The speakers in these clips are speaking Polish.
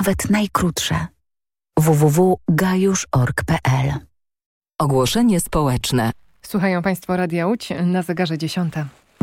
nawet najkrótsze. www.gajusz.org.pl. Ogłoszenie społeczne. Słuchają Państwo Radia Łódź, na zegarze 10.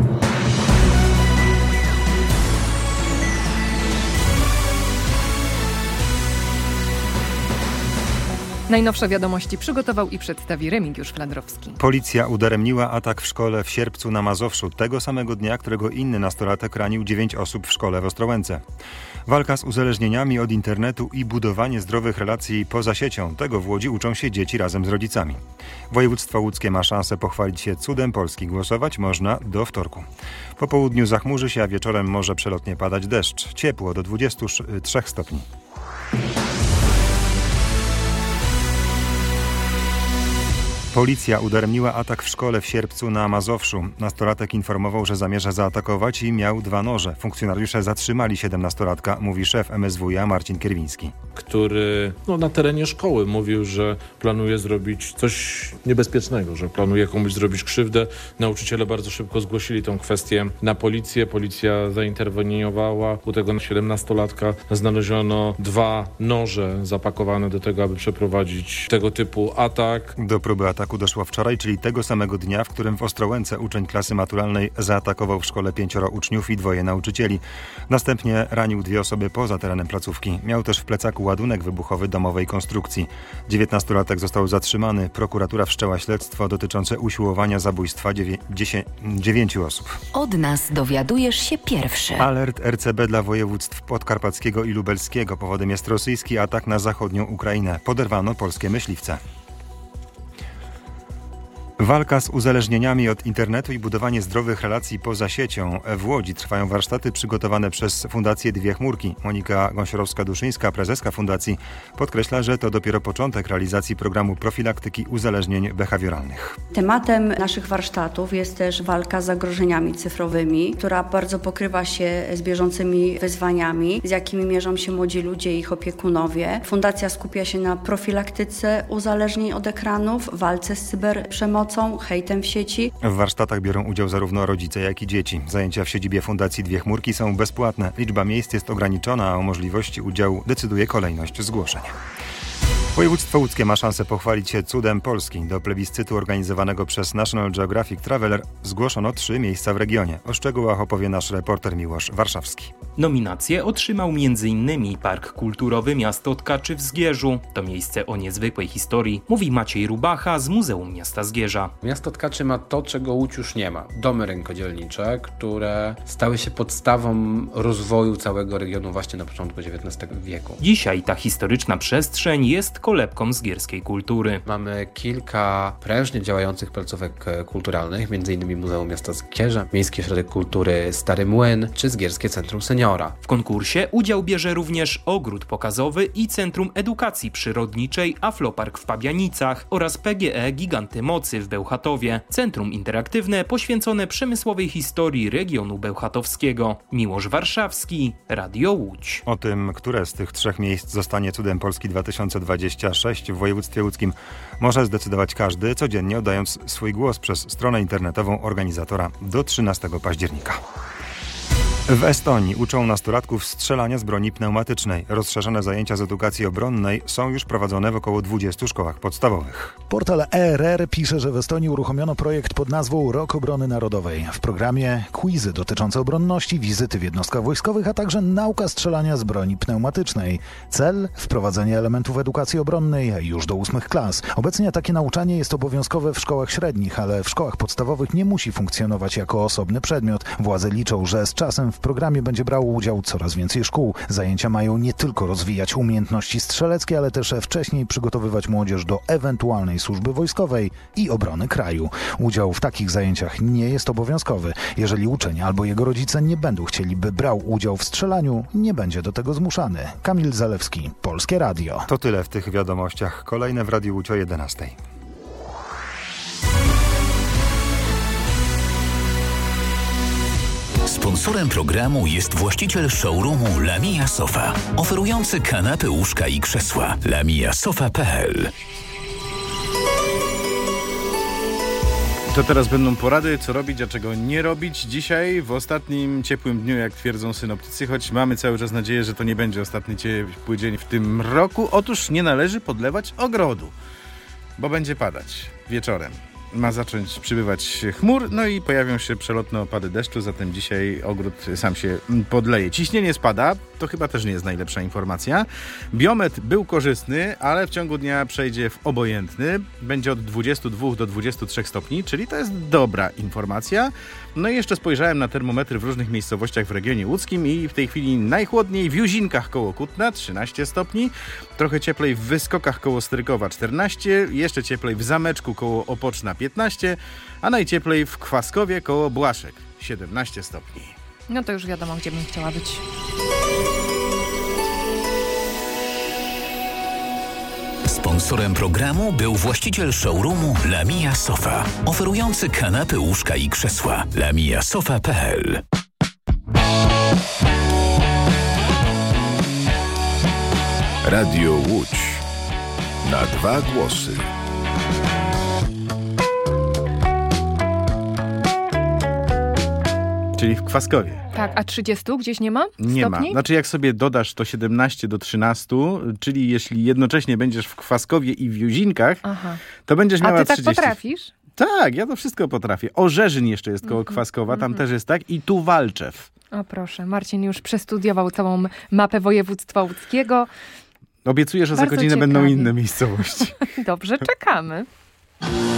Najnowsze wiadomości przygotował i przedstawi Remigiusz Flandrowski. Policja udaremniła atak w szkole w Sierpcu na Mazowszu, tego samego dnia, którego inny nastolatek ranił 9 osób w szkole w Ostrołęce. Walka z uzależnieniami od internetu i budowanie zdrowych relacji poza siecią. Tego w Łodzi uczą się dzieci razem z rodzicami. Województwo łódzkie ma szansę pochwalić się cudem Polski. Głosować można do wtorku. Po południu zachmurzy się, a wieczorem może przelotnie padać deszcz. Ciepło do 23 stopni. Policja udaremniła atak w szkole w Sierpcu na Mazowszu. Nastolatek informował, że zamierza zaatakować i miał 2 noże. Funkcjonariusze zatrzymali 17-latka, mówi szef MSWiA Marcin Kierwiński. Który na terenie szkoły mówił, że planuje zrobić coś niebezpiecznego, że planuje komuś zrobić krzywdę. Nauczyciele bardzo szybko zgłosili tę kwestię na policję. Policja zainterweniowała. U tego 17-latka znaleziono 2 noże zapakowane do tego, aby przeprowadzić tego typu atak. Do próby ataku doszło wczoraj, czyli tego samego dnia, w którym w Ostrołęce uczeń klasy maturalnej zaatakował w szkole 5 uczniów i 2 nauczycieli. Następnie ranił 2 osoby poza terenem placówki. Miał też w plecaku ładunek wybuchowy domowej konstrukcji. 19-latek został zatrzymany. Prokuratura wszczęła śledztwo dotyczące usiłowania zabójstwa 9 osób. Od nas dowiadujesz się pierwszy. Alert RCB dla województw podkarpackiego i lubelskiego. Powodem jest rosyjski atak na zachodnią Ukrainę. Poderwano polskie myśliwce. Walka z uzależnieniami od internetu i budowanie zdrowych relacji poza siecią. W Łodzi trwają warsztaty przygotowane przez Fundację Dwie Chmurki. Monika Gąsiorowska-Duszyńska, prezeska fundacji, podkreśla, że to dopiero początek realizacji programu profilaktyki uzależnień behawioralnych. Tematem naszych warsztatów jest też walka z zagrożeniami cyfrowymi, która bardzo pokrywa się z bieżącymi wyzwaniami, z jakimi mierzą się młodzi ludzie i ich opiekunowie. Fundacja skupia się na profilaktyce uzależnień od ekranów, walce z cyberprzemocą, hejtem w sieci. W warsztatach biorą udział zarówno rodzice, jak i dzieci. Zajęcia w siedzibie Fundacji Dwie Chmurki są bezpłatne. Liczba miejsc jest ograniczona, a o możliwości udziału decyduje kolejność zgłoszeń. Województwo łódzkie ma szansę pochwalić się cudem Polski. Do plebiscytu organizowanego przez National Geographic Traveler zgłoszono 3 miejsca w regionie. O szczegółach opowie nasz reporter Miłosz Warszawski. Nominację otrzymał m.in. Park Kulturowy Miasto Tkaczy w Zgierzu. To miejsce o niezwykłej historii, mówi Maciej Rubacha z Muzeum Miasta Zgierza. Miasto Tkaczy ma to, czego Łódź już nie ma. Domy rękodzielnicze, które stały się podstawą rozwoju całego regionu właśnie na początku XIX wieku. Dzisiaj ta historyczna przestrzeń jest kolebką zgierskiej kultury. Mamy kilka prężnie działających placówek kulturalnych, m.in. Muzeum Miasta Zgierza, Miejski Ośrodek Kultury Stary Młyn czy Zgierskie Centrum Seniora. W konkursie udział bierze również Ogród Pokazowy i Centrum Edukacji Przyrodniczej Aflopark w Pabianicach oraz PGE Giganty Mocy w Bełchatowie. Centrum interaktywne poświęcone przemysłowej historii regionu bełchatowskiego. Miłosz Warszawski, Radio Łódź. O tym, które z tych 3 miejsc zostanie cudem Polski 2026 w województwie łódzkim, może zdecydować każdy, codziennie oddając swój głos przez stronę internetową organizatora do 13 października. W Estonii uczą nastolatków strzelania z broni pneumatycznej. Rozszerzone zajęcia z edukacji obronnej są już prowadzone w około 20 szkołach podstawowych. Portal ERR pisze, że w Estonii uruchomiono projekt pod nazwą Rok Obrony Narodowej. W programie quizy dotyczące obronności, wizyty w jednostkach wojskowych, a także nauka strzelania z broni pneumatycznej. Cel? Wprowadzenie elementów edukacji obronnej już do 8 klas. Obecnie takie nauczanie jest obowiązkowe w szkołach średnich, ale w szkołach podstawowych nie musi funkcjonować jako osobny przedmiot. Władze liczą, że z czasem w programie będzie brało udział coraz więcej szkół. Zajęcia mają nie tylko rozwijać umiejętności strzeleckie, ale też wcześniej przygotowywać młodzież do ewentualnej służby wojskowej i obrony kraju. Udział w takich zajęciach nie jest obowiązkowy. Jeżeli uczeń albo jego rodzice nie będą chcieli, by brał udział w strzelaniu, nie będzie do tego zmuszany. Kamil Zalewski, Polskie Radio. To tyle w tych wiadomościach. Kolejne w Radiu Łódź o 11:00. Sponsorem programu jest właściciel showroomu Lamia Sofa, oferujący kanapy, łóżka i krzesła. lamiasofa.pl. To teraz będą porady, co robić, a czego nie robić. Dzisiaj, w ostatnim ciepłym dniu, jak twierdzą synoptycy, choć mamy cały czas nadzieję, że to nie będzie ostatni ciepły dzień w tym roku. Otóż nie należy podlewać ogrodu, bo będzie padać wieczorem. Ma zacząć przybywać chmur, no i pojawią się przelotne opady deszczu, zatem dzisiaj ogród sam się podleje. Ciśnienie spada, to chyba też nie jest najlepsza informacja. Biometr był korzystny, ale w ciągu dnia przejdzie w obojętny. Będzie od 22 do 23 stopni, czyli to jest dobra informacja. No i jeszcze spojrzałem na termometry w różnych miejscowościach w regionie łódzkim i w tej chwili najchłodniej w Juzinkach koło Kutna 13 stopni, trochę cieplej w Wyskokach koło Strykowa 14, jeszcze cieplej w Zameczku koło Opoczna 15, a najcieplej w Kwaskowie koło Błaszek 17 stopni. No to już wiadomo, gdzie bym chciała być. Sponsorem programu był właściciel showroomu Lamia Sofa, oferujący kanapy, łóżka i krzesła. lamiasofa.pl. Radio Łódź na 2 głosy. Czyli w Kwaskowie. Tak, a 30 gdzieś nie ma stopni? Nie ma. Znaczy jak sobie dodasz to 17 do 13, czyli jeśli jednocześnie będziesz w Kwaskowie i w Juzinkach, to będziesz miała 30. A ty tak potrafisz? Tak, ja to wszystko potrafię. Orzerzyn jeszcze jest koło Kwaskowa, tam też jest tak. I tu Walczew. O proszę, Marcin już przestudiował całą mapę województwa łódzkiego. Obiecuję, że Bardzo za godzinę ciekawie. będą inne miejscowości. Dobrze, czekamy.